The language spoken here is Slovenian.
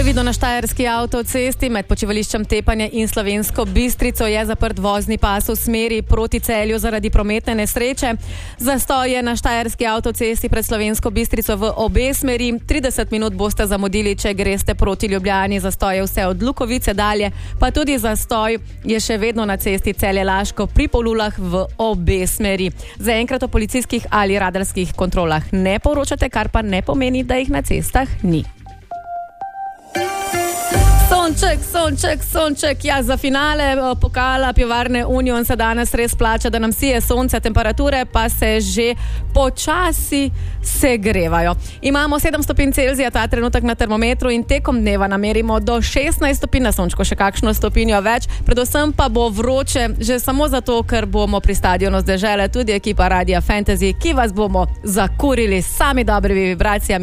Previdno na štajerski avtocesti med počivališčem Tepanje in Slovensko Bistrico je zaprt vozni pas v smeri proti Celju zaradi prometne nesreče. Zastoj je na štajerski avtocesti pred Slovensko Bistrico v obe smeri. 30 minut boste zamudili, če greste proti Ljubljani. Zastoj je vse od Lukovice dalje, pa tudi zastoj je še vedno na cesti Celje-Laško pri Polulah v obe smeri. Zaenkrat o policijskih ali radarskih kontrolah ne poročate, kar pa ne pomeni, da jih na cestah ni. Sonček, ja, za finale pokala Pivovarne Union se danes res plača, da nam sije sonce, temperature pa se že počasi segrevajo. Imamo 7 stopinj Celzija ta trenutek na termometru in tekom dneva namerimo do 16 stopinj, na sončko še kakšno stopinjo več, predvsem pa bo vroče, že samo zato, ker bomo pri stadionu z dežele tudi ekipa Radia Fantasy, ki vas bomo zakurili sami dobrimi vibracijami.